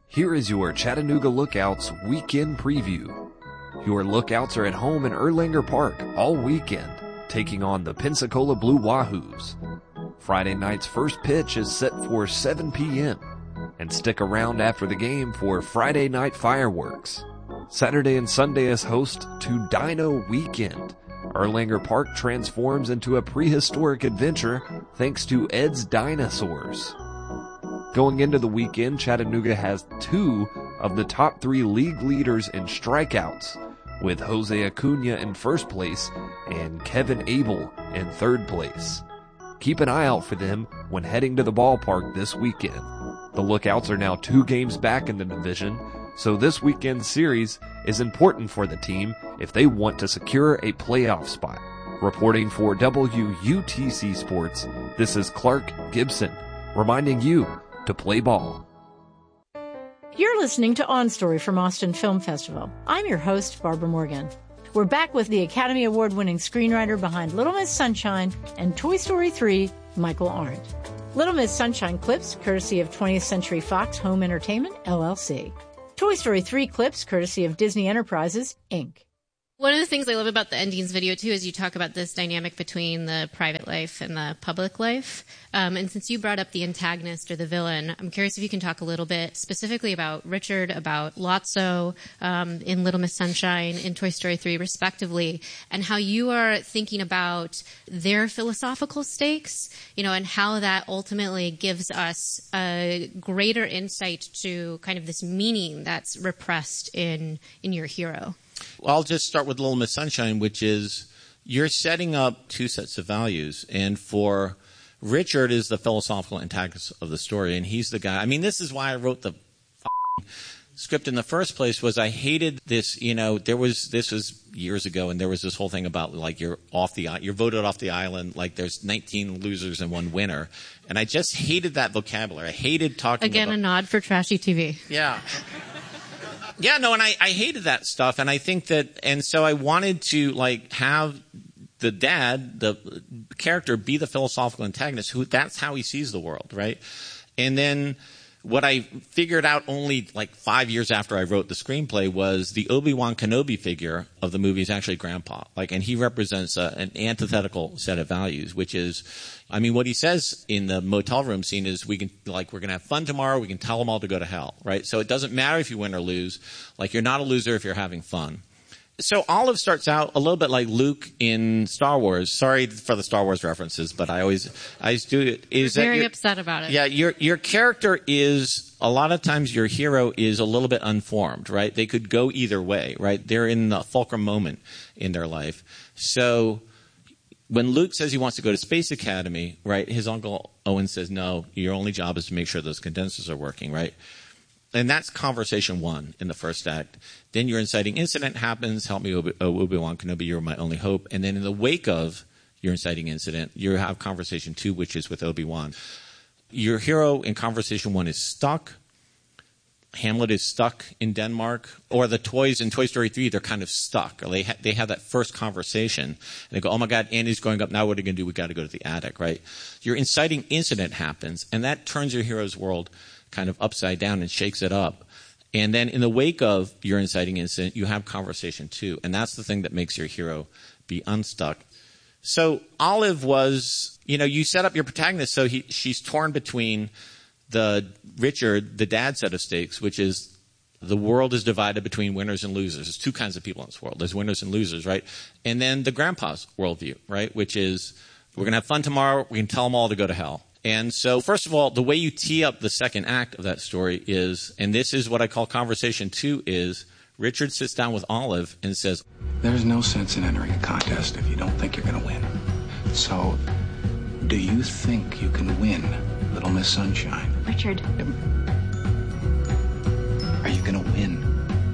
Here is your Chattanooga Lookouts weekend preview. Your Lookouts are at home in Erlanger Park all weekend, taking on the Pensacola Blue Wahoos. Friday night's first pitch is set for 7 p.m. and stick around after the game for Friday night fireworks. Saturday and Sunday is host to Dino Weekend. Erlanger Park transforms into a prehistoric adventure thanks to Ed's Dinosaurs. Going into the weekend, Chattanooga has 2 of the top 3 league leaders in strikeouts, with Jose Acuna in first place and Kevin Abel in third place. Keep an eye out for them when heading to the ballpark this weekend. The Lookouts are now 2 games back in the division, so this weekend's series is important for the team if they want to secure a playoff spot. Reporting for WUTC Sports, this is Clark Gibson, reminding you to play ball. You're listening to On Story from Austin Film Festival. I'm your host, Barbara Morgan. We're back with the Academy Award-winning screenwriter behind Little Miss Sunshine and Toy Story 3, Michael Arndt. Little Miss Sunshine clips, courtesy of 20th Century Fox Home Entertainment, LLC. Toy Story 3 clips, courtesy of Disney Enterprises, Inc. One of the things I love about the endings video, too, is you talk about this dynamic between the private life and the public life. And since you brought up the antagonist or the villain, I'm curious if you can talk a little bit specifically about Richard, about Lotso in Little Miss Sunshine, in Toy Story 3, respectively, and how you are thinking about their philosophical stakes, you know, and how that ultimately gives us a greater insight to kind of this meaning that's repressed in your hero. Well, I'll just start with Little Miss Sunshine, which is you're setting up 2 sets of values. And for Richard is the philosophical antagonist of the story, and he's the guy. I mean, this is why I wrote the script in the first place, was I hated this, you know, this was years ago, and there was this whole thing about, like, you're voted off the island, like there's 19 losers and 1 winner. And I just hated that vocabulary. I hated talking Again, a nod for trashy TV. Yeah. Yeah, no, and I hated that stuff, and I think that, and so I wanted to, like, have the dad, the character, be the philosophical antagonist, that's how he sees the world, right? And then what I figured out only, like, 5 years after I wrote the screenplay was the Obi-Wan Kenobi figure of the movie is actually Grandpa, like, and he represents an antithetical set of values, which is, I mean, what he says in the motel room scene is we're going to have fun tomorrow. We can tell them all to go to hell, right? So it doesn't matter if you win or lose. Like, you're not a loser if you're having fun. So Olive starts out a little bit like Luke in Star Wars. Sorry for the Star Wars references, but I always do it. You're very upset about it. Yeah, your character is, a lot of times your hero is a little bit unformed, right? They could go either way, right? They're in the fulcrum moment in their life. So when Luke says he wants to go to Space Academy, right, his uncle Owen says, no, your only job is to make sure those condensers are working, right? And that's conversation 1 in the first act. Then your inciting incident happens. Help me, Obi-Wan Kenobi, you're my only hope. And then in the wake of your inciting incident, you have conversation 2, which is with Obi-Wan. Your hero in conversation 1 is stuck. Hamlet is stuck in Denmark, or the toys in Toy Story 3, they're kind of stuck. Or they have that first conversation, and they go, oh my God, Andy's growing up, now what are we going to do? We got to go to the attic, right? Your inciting incident happens, and that turns your hero's world kind of upside down and shakes it up. And then in the wake of your inciting incident, you have conversation 2, and that's the thing that makes your hero be unstuck. So Olive was, you know, you set up your protagonist so she's torn between Richard, the dad set of stakes, which is the world is divided between winners and losers. There's 2 kinds of people in this world. There's winners and losers, right? And then the grandpa's worldview, right? Which is, we're going to have fun tomorrow. We can tell them all to go to hell. And so, first of all, the way you tee up the second act of that story is, and this is what I call conversation 2, is Richard sits down with Olive and says, there's no sense in entering a contest if you don't think you're going to win. So, do you think you can win, Little Miss Sunshine? Richard. Are you going to win?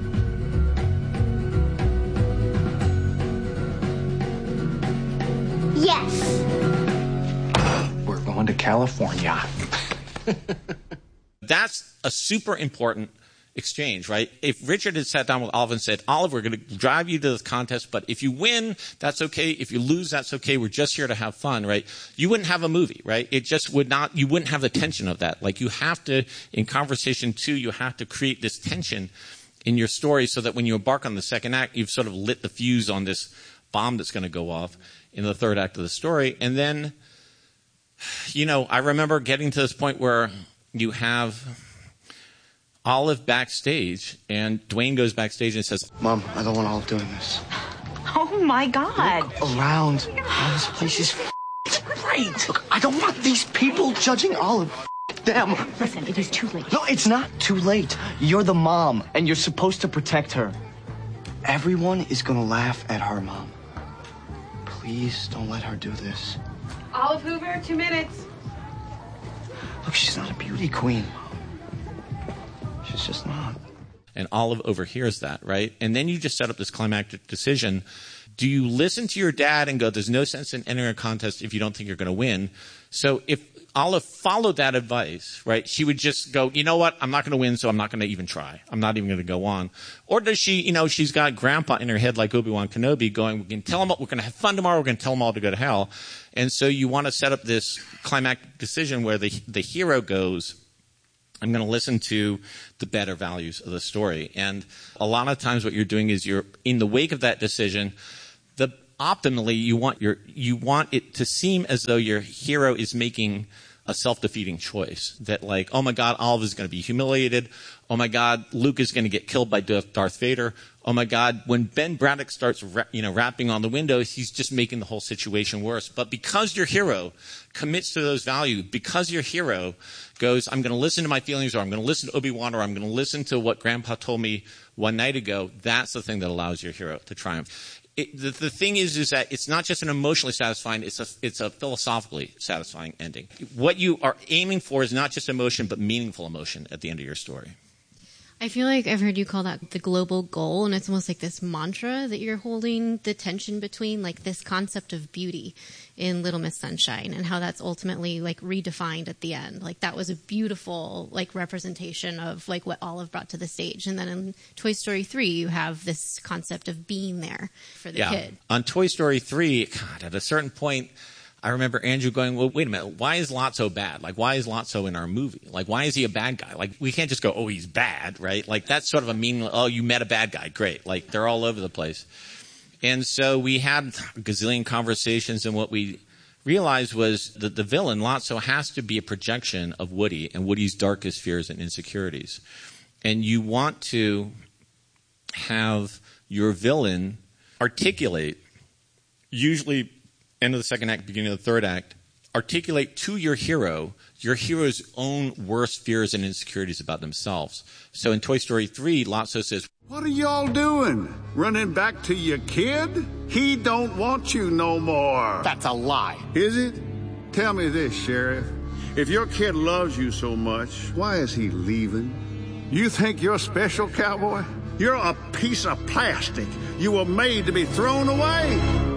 Yes. We're going to California. That's a super important exchange, right? If Richard had sat down with Olive and said, Olive, we're going to drive you to this contest, but if you win, that's okay. If you lose, that's okay. We're just here to have fun, right? You wouldn't have a movie, right? It just would not, you wouldn't have the tension of that. Like you have to, in conversation 2, you have to create this tension in your story so that when you embark on the second act, you've sort of lit the fuse on this bomb that's going to go off in the third act of the story. And then, I remember getting to this point where you have Olive backstage, and Dwayne goes backstage and says, Mom, I don't want Olive doing this. Oh, my God. Look around. Oh, this place is great. Look, I don't want these people judging Olive. Them. Listen, it is too late. No, it's not too late. You're the mom, and you're supposed to protect her. Everyone is going to laugh at her, Mom. Please don't let her do this. Olive Hoover, 2 minutes. Look, she's not a beauty queen. She's just not. And Olive overhears that, right? And then you just set up this climactic decision. Do you listen to your dad and go, there's no sense in entering a contest if you don't think you're going to win? So if Olive followed that advice, right, she would just go, you know what, I'm not going to win, so I'm not going to even try. I'm not even going to go on. Or does she, she's got grandpa in her head like Obi-Wan Kenobi going, we can tell them we're going to have fun tomorrow, we're going to tell them all to go to hell. And so you want to set up this climactic decision where the hero goes, I'm going to listen to the better values of the story. And a lot of times what you're doing is you're in the wake of that decision, optimally you want it to seem as though your hero is making a self-defeating choice. That like, oh my God, Olive is going to be humiliated. Oh my God, Luke is going to get killed by Darth Vader. Oh my God, when Ben Braddock starts rapping on the windows, he's just making the whole situation worse. But because your hero commits to those values, because your hero goes, I'm going to listen to my feelings, or I'm going to listen to Obi-Wan, or I'm going to listen to what Grandpa told me one night ago, that's the thing that allows your hero to triumph. The thing is that it's not just an emotionally satisfying, it's a philosophically satisfying ending. What you are aiming for is not just emotion, but meaningful emotion at the end of your story. I feel like I've heard you call that the global goal, and it's almost like this mantra that you're holding the tension between, like this concept of beauty in Little Miss Sunshine and how that's ultimately like redefined at the end. Like that was a beautiful like representation of like what Olive brought to the stage. And then in Toy Story 3, you have this concept of being there for the kid. On Toy Story 3, God, at a certain point, I remember Andrew going, well, wait a minute, why is Lotso bad? Like, why is Lotso in our movie? Like, why is he a bad guy? Like, we can't just go, oh, he's bad, right? Like, that's sort of a meaningless, oh, you met a bad guy, great. Like, they're all over the place. And so we had a gazillion conversations, and what we realized was that the villain, Lotso, has to be a projection of Woody and Woody's darkest fears and insecurities. And you want to have your villain articulate, usually end of the second act, beginning of the third act, articulate to your hero's own worst fears and insecurities about themselves. So in Toy Story 3, Lotso says, what are y'all doing? Running back to your kid? He don't want you no more. That's a lie. Is it? Tell me this, Sheriff. If your kid loves you so much, why is he leaving? You think you're special, cowboy? You're a piece of plastic. You were made to be thrown away.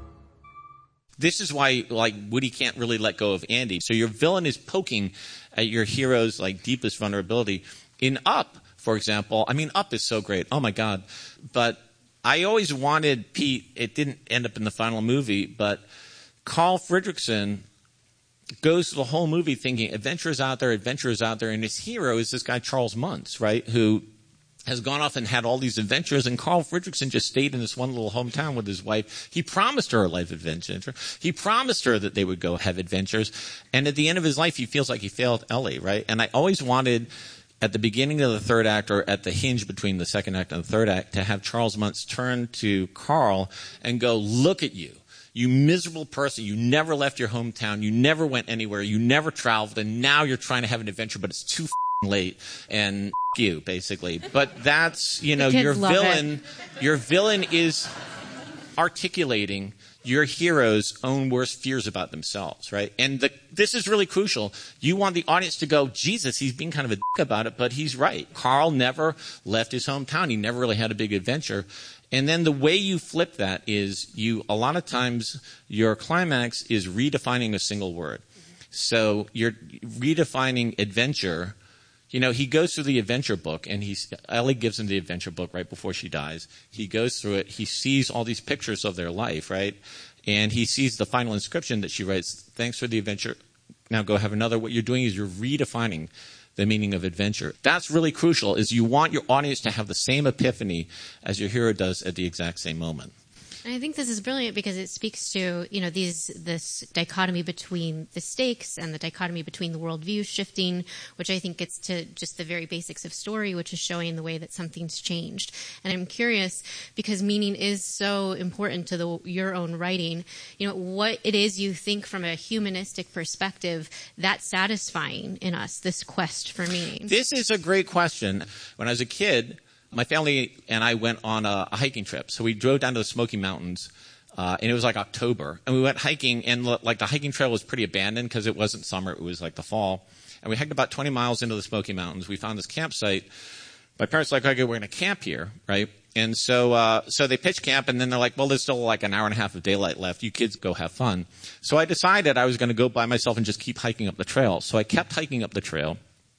This is why, like, Woody can't really let go of Andy. So your villain is poking at your hero's, like, deepest vulnerability. In Up, for example, I mean, Up is so great. Oh, my God. But I always wanted Pete, it didn't end up in the final movie, but Carl Fredricksen goes through the whole movie thinking adventure is out there, and his hero is this guy Charles Muntz, right, who has gone off and had all these adventures, and Carl Fredricksen just stayed in this one little hometown with his wife. He promised her a life adventure. He promised her that they would go have adventures. And at the end of his life, he feels like he failed Ellie, right? And I always wanted, at the beginning of the third act, or at the hinge between the second act and the third act, to have Charles Muntz turn to Carl and go, look at you. You miserable person. You never left your hometown. You never went anywhere. You never traveled. And now you're trying to have an adventure, but it's too late, and you, basically. But that's, your villain is articulating your hero's own worst fears about themselves, right? And this is really crucial. You want the audience to go, Jesus, he's being kind of a dick about it, but he's right. Carl never left his hometown. He never really had a big adventure. And then the way you flip that is a lot of times your climax is redefining a single word. So you're redefining adventure he goes through the adventure book, and Ellie gives him the adventure book right before she dies. He goes through it. He sees all these pictures of their life, right? And he sees the final inscription that she writes, "Thanks for the adventure. Now go have another." What you're doing is you're redefining the meaning of adventure. That's really crucial, is you want your audience to have the same epiphany as your hero does at the exact same moment. And I think this is brilliant because it speaks to, this dichotomy between the stakes and the dichotomy between the worldview shifting, which I think gets to just the very basics of story, which is showing the way that something's changed. And I'm curious, because meaning is so important to your own writing, what it is you think from a humanistic perspective that's satisfying in us, this quest for meaning. This is a great question. When I was a kid, my family and I went on a hiking trip. So we drove down to the Smoky Mountains, and it was like October. And we went hiking, and the hiking trail was pretty abandoned because it wasn't summer. It was like the fall. And we hiked about 20 miles into the Smoky Mountains. We found this campsite. My parents were like, okay, we're going to camp here, right? And so they pitched camp, and then they're like, well, there's still like an hour and a half of daylight left. You kids go have fun. So I decided I was going to go by myself and just keep hiking up the trail. So I kept hiking up the trail.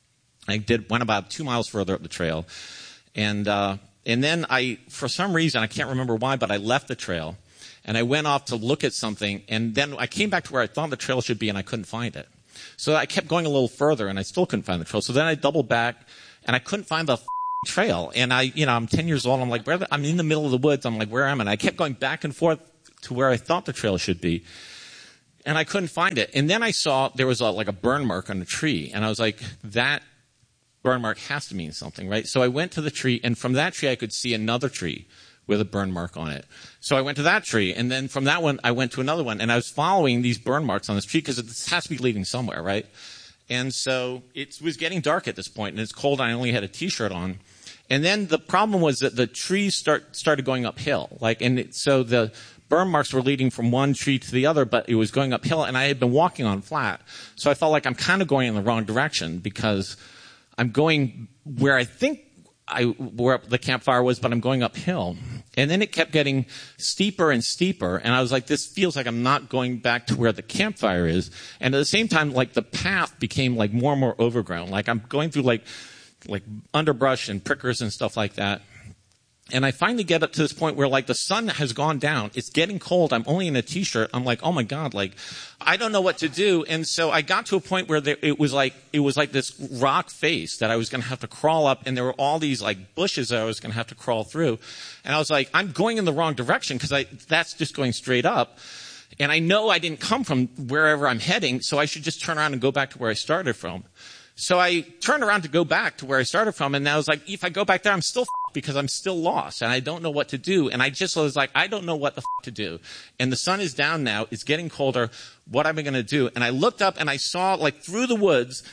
Went about 2 miles further up the trail. And then for some reason, I can't remember why, but I left the trail and I went off to look at something. And then I came back to where I thought the trail should be and I couldn't find it. So I kept going a little further and I still couldn't find the trail. So then I doubled back and I couldn't find the trail. And I'm 10 years old. I'm like, I'm in the middle of the woods. I'm like, where am I? And I kept going back and forth to where I thought the trail should be. And I couldn't find it. And then I saw there was a burn mark on a tree. And I was like, that burn mark has to mean something, right? So I went to the tree, and from that tree I could see another tree with a burn mark on it. So I went to that tree, and then from that one I went to another one, and I was following these burn marks on this tree because it has to be leading somewhere, right? And so it was getting dark at this point, and it's cold, and I only had a T-shirt on. And then the problem was that the trees started going uphill, so the burn marks were leading from one tree to the other, but it was going uphill, and I had been walking on flat. So I felt like I'm kind of going in the wrong direction because I'm going where I think where the campfire was, but I'm going uphill. And then it kept getting steeper and steeper. And I was like, this feels like I'm not going back to where the campfire is. And at the same time, the path became more and more overgrown. I'm going through like underbrush and prickers and stuff like that. And I finally get up to this point where the sun has gone down. It's getting cold. I'm only in a T-shirt. I'm like, oh my God, I don't know what to do. And so I got to a point where it was like this rock face that I was going to have to crawl up. And there were all these bushes that I was going to have to crawl through. And I was like, I'm going in the wrong direction because that's just going straight up. And I know I didn't come from wherever I'm heading. So I should just turn around and go back to where I started from. So I turned around to go back to where I started from, and I was like, if I go back there, I'm still because I'm still lost, and I don't know what to do. And I just was like, I don't know what the to do. And the sun is down now. It's getting colder. What am I going to do? And I looked up, and I saw, through the woods,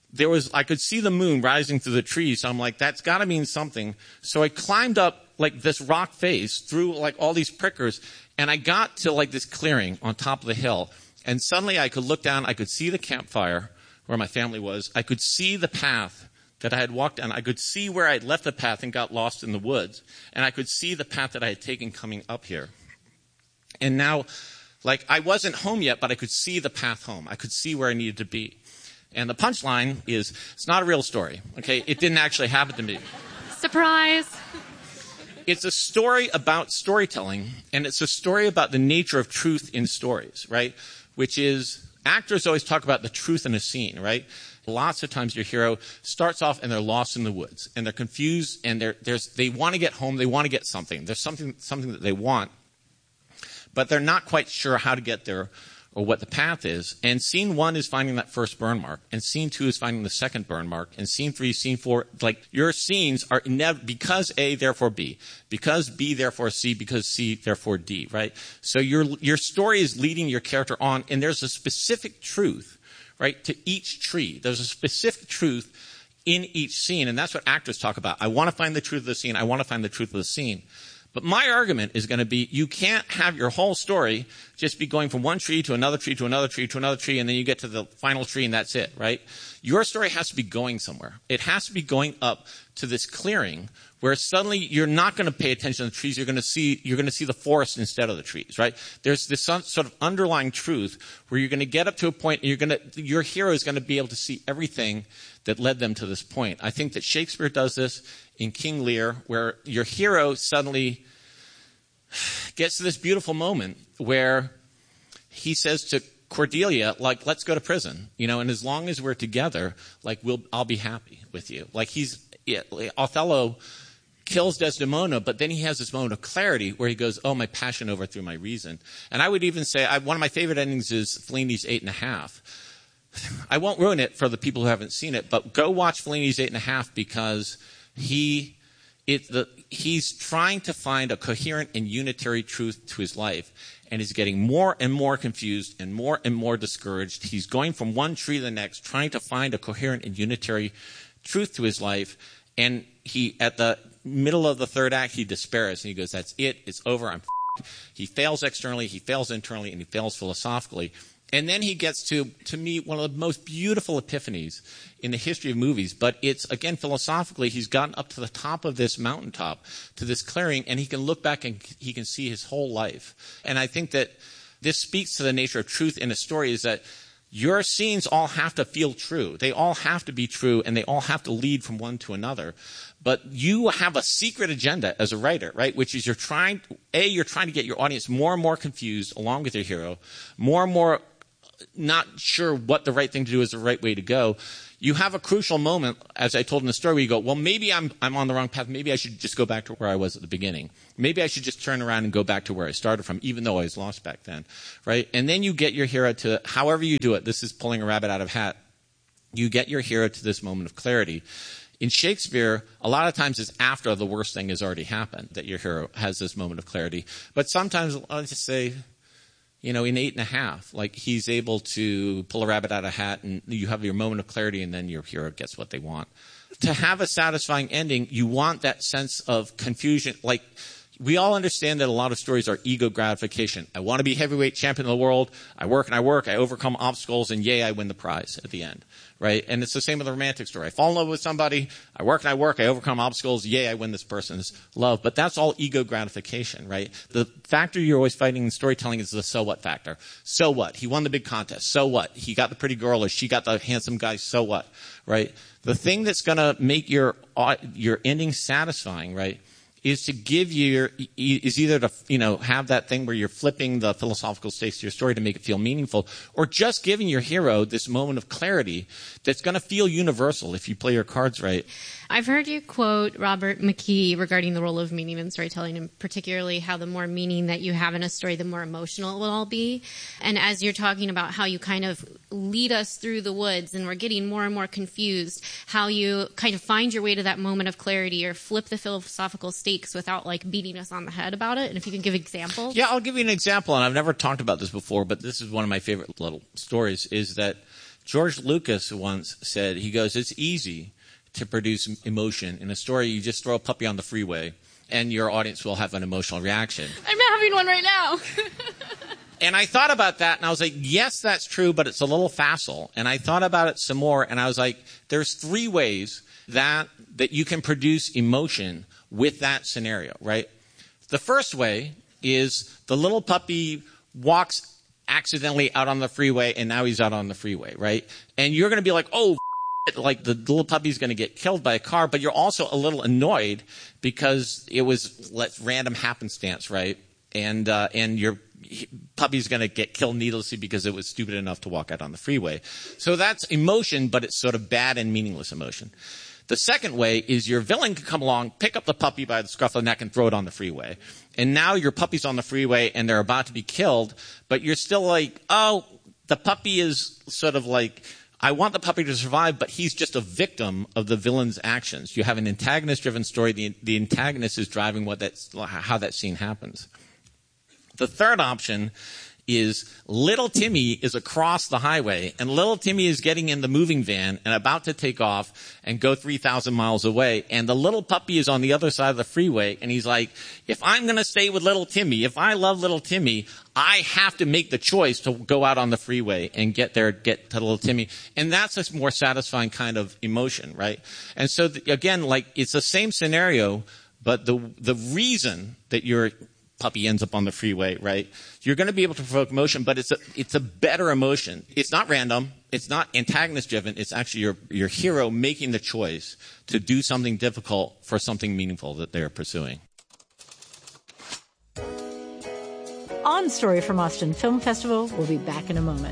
I could see the moon rising through the trees. So I'm like, that's got to mean something. So I climbed up, this rock face through, all these prickers, and I got to, this clearing on top of the hill. And suddenly I could look down. I could see the campfire where my family was. I could see the path that I had walked down. I could see where I had left the path and got lost in the woods. And I could see the path that I had taken coming up here. And now, I wasn't home yet, but I could see the path home. I could see where I needed to be. And the punchline is, it's not a real story, okay? It didn't actually happen to me. Surprise! It's a story about storytelling, and it's a story about the nature of truth in stories, right? Which is, actors always talk about the truth in a scene, right? Lots of times your hero starts off and they're lost in the woods and they're confused and they want to get home. They want to get something. There's something that they want, but they're not quite sure how to get there or what the path is. And scene 1 is finding that first burn mark, and scene 2 is finding the second burn mark, and scene 3, scene 4, your scenes are because A, therefore B, because B, therefore C, because C, therefore D, right? So your story is leading your character on, and there's a specific truth, right, to each tree. There's a specific truth in each scene, and that's what actors talk about. I want to find the truth of the scene. I want to find the truth of the scene. But my argument is going to be, you can't have your whole story just be going from one tree to another tree to another tree to another tree, and then you get to the final tree and that's it, right? Your story has to be going somewhere. It has to be going up to this clearing where suddenly you're not going to pay attention to the trees. You're going to see the forest instead of the trees, right? There's this sort of underlying truth where you're going to get up to a point and your hero is going to be able to see everything that led them to this point. I think that Shakespeare does this in King Lear, where your hero suddenly gets to this beautiful moment where he says to Cordelia, like, let's go to prison, and as long as we're together, like, I'll be happy with you. Like, Othello kills Desdemona, but then he has this moment of clarity where he goes, oh, my passion overthrew my reason. And I would even say one of my favorite endings is Fellini's 8.5. I won't ruin it for the people who haven't seen it, but go watch Fellini's 8.5 because he's trying to find a coherent and unitary truth to his life, and is getting more and more confused and more discouraged. He's going from one tree to the next, trying to find a coherent and unitary truth to his life, and he, at the middle of the third act, he despairs, and he goes, that's it, it's over, I'm f***ed. He fails externally, he fails internally, and he fails philosophically. And then he gets to me, one of the most beautiful epiphanies in the history of movies. But it's, again, philosophically, he's gotten up to the top of this mountaintop, to this clearing, and he can look back and he can see his whole life. And I think that this speaks to the nature of truth in a story, is that your scenes all have to feel true. They all have to be true, and they all have to lead from one to another. But you have a secret agenda as a writer, right? Which is you're trying to get your audience more and more confused along with your hero, more and more not sure what the right thing to do is, the right way to go. You have a crucial moment, as I told in the story, where you go, well, maybe I'm on the wrong path. Maybe I should just go back to where I was at the beginning. Maybe I should just turn around and go back to where I started from, even though I was lost back then, right? And then you get your hero to, however you do it, this is pulling a rabbit out of a hat, you get your hero to this moment of clarity. In Shakespeare, a lot of times it's after the worst thing has already happened that your hero has this moment of clarity. But sometimes, I'll just say, in 8.5, like, he's able to pull a rabbit out of a hat, and you have your moment of clarity, and then your hero gets what they want. To have a satisfying ending, you want that sense of confusion. Like, we all understand that a lot of stories are ego gratification. I want to be heavyweight champion of the world. I work and I work. I overcome obstacles, and yay, I win the prize at the end, right? And it's the same with a romantic story. I fall in love with somebody. I work and I work. I overcome obstacles. Yay, I win this person's love. But that's all ego gratification, right? The factor you're always fighting in storytelling is the so what factor. So what? He won the big contest. So what? He got the pretty girl, or she got the handsome guy. So what, right? The thing that's going to make your ending satisfying, right, is to give you is either to have that thing where you're flipping the philosophical stakes to your story to make it feel meaningful, or just giving your hero this moment of clarity that's going to feel universal if you play your cards right. I've heard you quote Robert McKee regarding the role of meaning in storytelling, and particularly how the more meaning that you have in a story, the more emotional it will all be. And as you're talking about how you kind of lead us through the woods and we're getting more and more confused, how you kind of find your way to that moment of clarity or flip the philosophical stakes without like beating us on the head about it. And if you can give examples. Yeah, I'll give you an example, and I've never talked about this before, but this is one of my favorite little stories, is that George Lucas once said, he goes, it's easy to produce emotion in a story. You just throw a puppy on the freeway and your audience will have an emotional reaction. I'm having one right now. And I thought about that, and I was like, yes, that's true, but it's a little facile. And I thought about it some more, and I was like, there's 3 ways that you can produce emotion with that scenario, right? The first way is the little puppy walks accidentally out on the freeway, and now he's out on the freeway, right? And you're going to be like, oh, like the little puppy's going to get killed by a car, but you're also a little annoyed because it was random happenstance, right? And your puppy's going to get killed needlessly because it was stupid enough to walk out on the freeway. So that's emotion, but it's sort of bad and meaningless emotion. The second way is your villain can come along, pick up the puppy by the scruff of the neck and throw it on the freeway. And now your puppy's on the freeway and they're about to be killed, but you're still like, oh, the puppy is sort of like, I want the puppy to survive, but he's just a victim of the villain's actions. You have an antagonist-driven story. The antagonist is driving how that scene happens. The third option is little Timmy is across the highway, and little Timmy is getting in the moving van and about to take off and go 3,000 miles away, and the little puppy is on the other side of the freeway, and he's like, if I'm going to stay with little Timmy, if I love little Timmy, I have to make the choice to go out on the freeway and get to little Timmy. And that's a more satisfying kind of emotion, right? And so, again, like, it's the same scenario, but the reason that you're puppy ends up on the freeway, right? You're going to be able to provoke emotion, but it's a better emotion. It's not random. It's not antagonist-driven. It's actually your hero making the choice to do something difficult for something meaningful that they're pursuing. On Story from Austin Film Festival, we'll be back in a moment.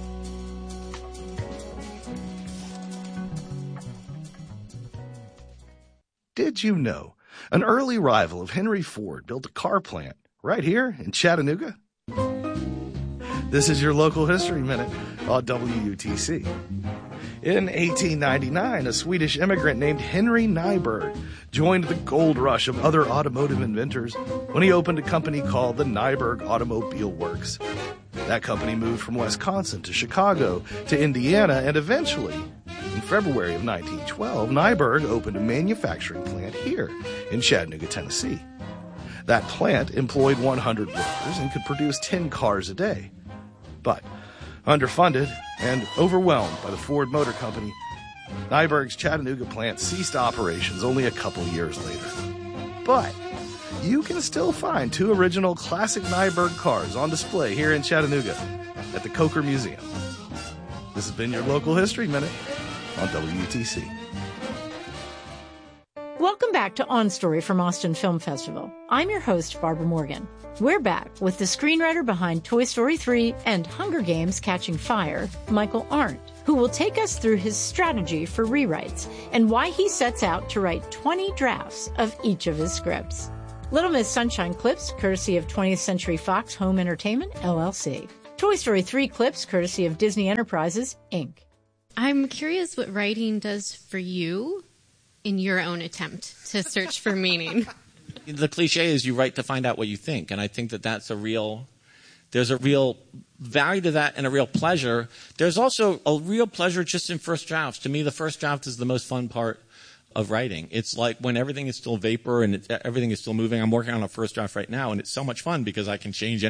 Did you know an early rival of Henry Ford built a car plant right here in Chattanooga? This is your local history minute on WUTC. In 1899, a Swedish immigrant named Henry Nyberg joined the gold rush of other automotive inventors when he opened a company called the Nyberg Automobile Works. That company moved from Wisconsin to Chicago to Indiana, and eventually, in February of 1912, Nyberg opened a manufacturing plant here in Chattanooga, Tennessee. That plant employed 100 workers and could produce 10 cars a day. But underfunded and overwhelmed by the Ford Motor Company, Nyberg's Chattanooga plant ceased operations only a couple years later. But you can still find 2 original classic Nyberg cars on display here in Chattanooga at the Coker Museum. This has been your local history minute on WUTC. Welcome back to On Story from Austin Film Festival. I'm your host, Barbara Morgan. We're back with the screenwriter behind Toy Story 3 and Hunger Games: Catching Fire, Michael Arndt, who will take us through his strategy for rewrites and why he sets out to write 20 drafts of each of his scripts. Little Miss Sunshine clips, courtesy of 20th Century Fox Home Entertainment, LLC. Toy Story 3 clips, courtesy of Disney Enterprises, Inc. I'm curious what writing does for you in your own attempt to search for meaning. The cliche is you write to find out what you think, and I think that there's a real value to that and a real pleasure. There's also a real pleasure just in first drafts. To me, the first draft is the most fun part of writing. It's like when everything is still vapor and everything is still moving. I'm working on a first draft right now, and it's so much fun because I can change